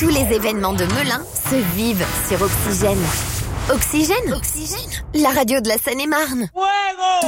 Tous les événements de Melun se vivent sur Oxygène. Oxygène, la radio de la Seine-et-Marne.